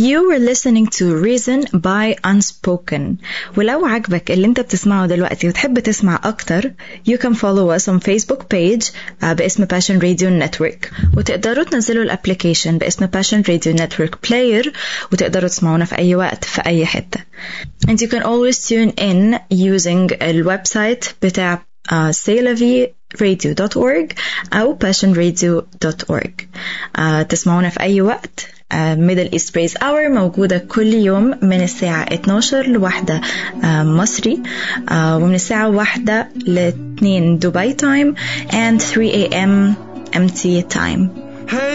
You were listening to Reason by Unspoken. ولو عجبك اللي انت بتسمعه دلوقتي وتحب تسمع أكتر, you can follow us on Facebook page باسم Passion Radio Network, وتقدروا تنزلوا الابليكيشن باسم Passion Radio Network Player, وتقدروا تسمعونا في أي وقت في أي حتة. And you can always tune in using الويبسايت بتاع celavi.radio.org أو passionradio.org. تسمعونا في أي وقت. Middle East Praise Hour موجودة كل يوم من الساعة 12 لواحدة مصري, ومن الساعة 1 ل2 دبي time and 3 a.m. MT time.